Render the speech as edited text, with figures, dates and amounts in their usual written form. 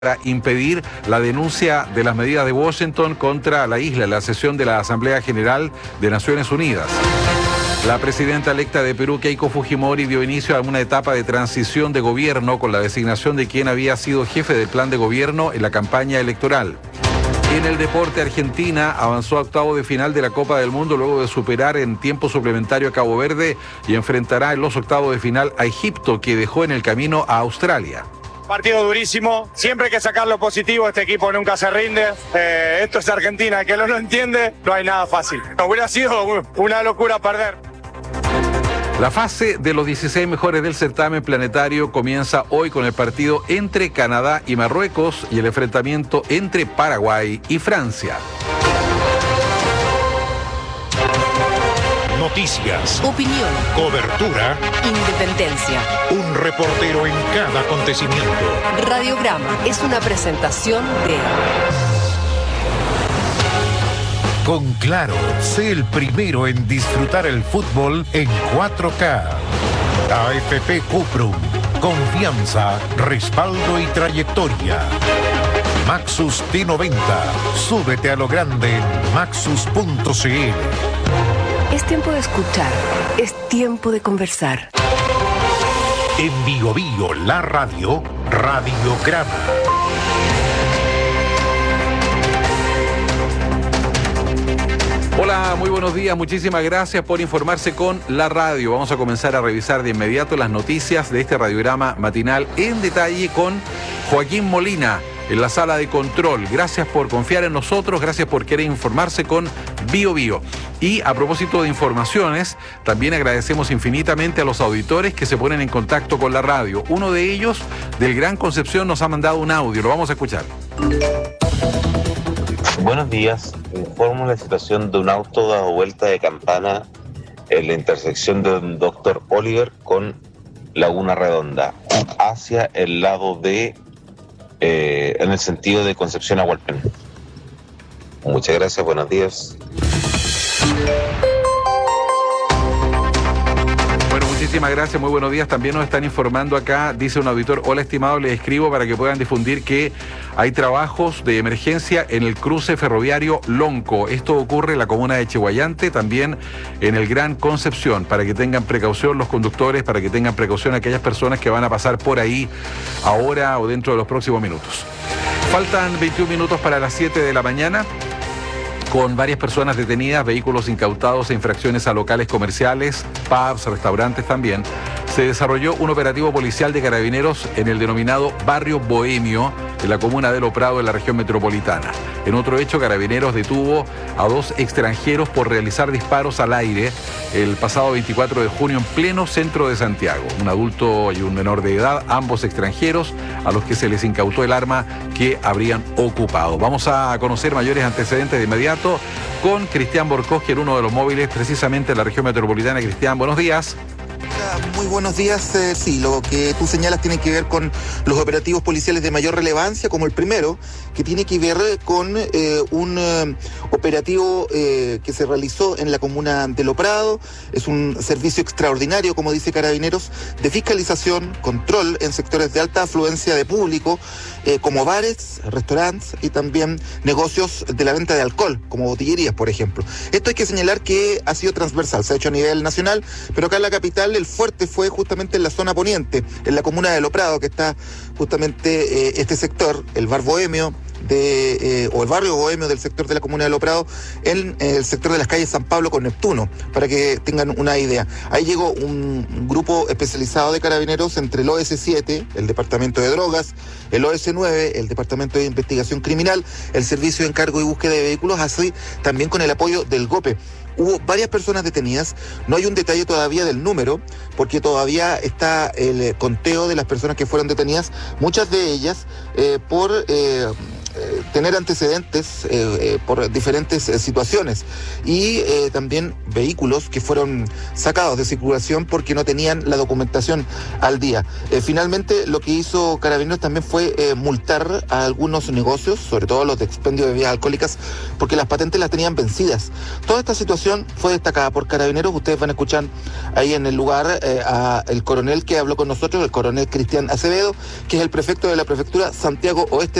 para impedir la denuncia de las medidas de Washington contra la isla en la sesión de la Asamblea General de Naciones Unidas. La presidenta electa de Perú, Keiko Fujimori, dio inicio a una etapa de transición de gobierno con la designación de quien había sido jefe del plan de gobierno en la campaña electoral. En el deporte, Argentina avanzó a octavo de final de la Copa del Mundo luego de superar en tiempo suplementario a Cabo Verde y enfrentará en los octavos de final a Egipto, que dejó en el camino a Australia. Partido durísimo, siempre hay que sacar lo positivo, este equipo nunca se rinde, esto es Argentina, el que no lo entiende, no hay nada fácil. Hubiera sido una locura perder. La fase de los 16 mejores del certamen planetario comienza hoy con el partido entre Canadá y Marruecos y el enfrentamiento entre Paraguay y Francia. Noticias, opinión, cobertura, independencia. un reportero en cada acontecimiento. Radiograma es una presentación de... Con Claro, sé el primero en disfrutar el fútbol en 4K. AFP Cuprum, confianza, respaldo y trayectoria. Maxus T90, súbete a lo grande en maxus.cl. Es tiempo de escuchar, es tiempo de conversar. En Bio Bio, la radio, Radiograma. Hola, muy buenos días, muchísimas gracias por informarse con la radio. Vamos a comenzar a revisar de inmediato las noticias de este radiograma matinal en detalle con Joaquín Molina en la sala de control. Gracias por confiar en nosotros, gracias por querer informarse con Bio Bio. Y a propósito de informaciones, también agradecemos infinitamente a los auditores que se ponen en contacto con la radio. Uno de ellos, del Gran Concepción, nos ha mandado un audio, lo vamos a escuchar. Buenos días, informo la situación de un auto dado vuelta de campana en la intersección de Dr. Oliver con Laguna Redonda, hacia el lado de, en el sentido de Concepción a Hualpén. Muchas gracias, buenos días. Bueno, muchísimas gracias, muy buenos días. También nos están informando acá, dice un auditor: hola estimado, les escribo para que puedan difundir que hay trabajos de emergencia en el cruce ferroviario Lonco. Esto ocurre en la comuna de Chehuayante, también en el Gran Concepción, para que tengan precaución los conductores, para que tengan precaución aquellas personas que van a pasar por ahí ahora o dentro de los próximos minutos. Faltan 21 minutos para las 7 de la mañana. Con varias personas detenidas, vehículos incautados e infracciones a locales comerciales, pubs, restaurantes también, se desarrolló un operativo policial de carabineros en el denominado Barrio Bohemio, en la comuna de Lo Prado, en la región metropolitana. En otro hecho, Carabineros detuvo a 2 extranjeros por realizar disparos al aire el pasado 24 de junio en pleno centro de Santiago. Un adulto y un menor de edad, ambos extranjeros, a los que se les incautó el arma que habrían ocupado. Vamos a conocer mayores antecedentes de inmediato con Cristian Borcosque, uno de los móviles precisamente en la región metropolitana. Cristian, buenos días. Muy buenos días. Sí, lo que tú señalas tiene que ver con los operativos policiales de mayor relevancia, como el primero, que tiene que ver con un operativo que se realizó en la comuna de Lo Prado. Es un servicio extraordinario, como dice Carabineros, de fiscalización, control en sectores de alta afluencia de público, como bares, restaurantes y también negocios de la venta de alcohol, como botillerías, por ejemplo. Esto hay que señalar que ha sido transversal, se ha hecho a nivel nacional, pero acá en la capital el fuerte fue justamente en la zona poniente, en la comuna de Lo Prado, que está justamente este sector, el bar bohemio, o el barrio bohemio del sector de la comuna de Lo Prado, en el sector de las calles San Pablo con Neptuno, para que tengan una idea. Ahí llegó un grupo especializado de carabineros entre el OS7, el Departamento de Drogas, el OS9, el Departamento de Investigación Criminal, el Servicio de Encargo y Búsqueda de Vehículos, así también con el apoyo del GOPE. Hubo varias personas detenidas, no hay un detalle todavía del número, porque todavía está el conteo de las personas que fueron detenidas, muchas de ellas por tener antecedentes por diferentes situaciones y también vehículos que fueron sacados de circulación porque no tenían la documentación al día. Finalmente, lo que hizo Carabineros también fue multar a algunos negocios, sobre todo los de expendio de bebidas alcohólicas, porque las patentes las tenían vencidas. Toda esta situación fue destacada por Carabineros. Ustedes van a escuchar ahí en el lugar al coronel que habló con nosotros, el coronel Cristian Acevedo, que es el prefecto de la prefectura Santiago Oeste.